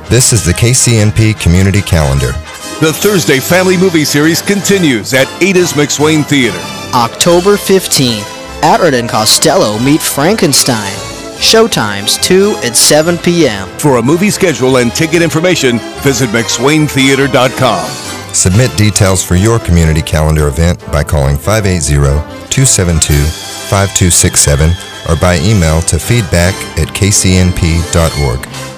This is the KCNP Community Calendar. The Thursday Family Movie Series continues at Ada's McSwain Theater. October 15th, Abbott and Costello meet Frankenstein. Showtimes 2 and 7 p.m. For a movie schedule and ticket information, visit McSwainTheater.com. Submit details for your community calendar event by calling 580-272-5267 or by email to feedback@kcnp.org.